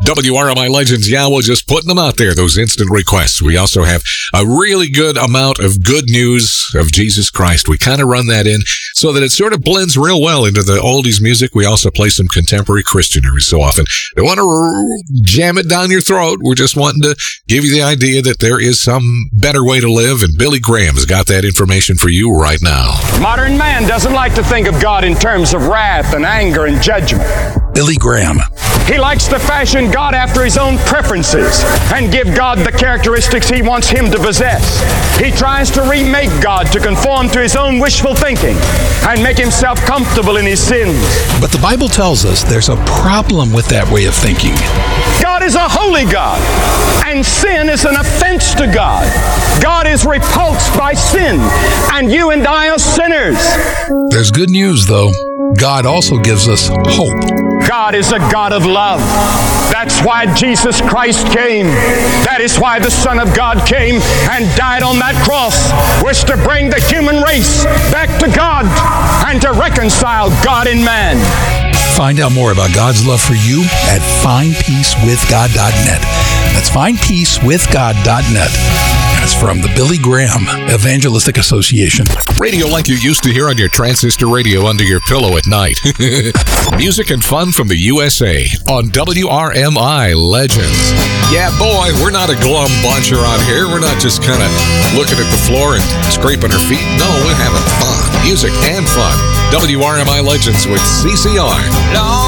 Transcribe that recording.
WRMI Legends, yeah, we're just putting them out there, those instant requests. We also have a really good amount of good news of Jesus Christ. We kind of run that in so that it sort of blends real well into the oldies music. We also play some contemporary Christian every so often. Don't want to jam it down your throat. We're just wanting to give you the idea that there is some better way to live, and Billy Graham's got that information for you right now. Modern man doesn't like to think of God in terms of wrath and anger and judgment. Billy Graham. He likes to fashion God after his own preferences and give God the characteristics he wants him to possess. He tries to remake God to conform to his own wishful thinking and make himself comfortable in his sins. But the Bible tells us there's a problem with that way of thinking. God is a holy God, and sin is an offense to God. God is repulsed by sin, and you and I are sinners. There's good news, though. God also gives us hope. God is a God of love. That's why Jesus Christ came. That is why the Son of God came and died on that cross, was to bring the human race back to God and to reconcile God and man. Find out more about God's love for you at findpeacewithgod.net. That's findpeacewithgod.net. That's from the Billy Graham Evangelistic Association. Radio like you used to hear on your transistor radio under your pillow at night. Music and fun from the USA on WRMI Legends. Yeah, boy, we're not a glum bunch around here. We're not just kind of looking at the floor and scraping our feet. No, we're having fun. Music and fun. WRMI Legends with CCR.